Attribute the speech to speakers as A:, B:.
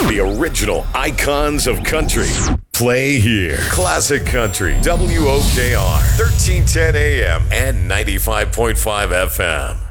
A: The original icons of country play here. Classic Country, WOKR, 1310 AM and 95.5 FM.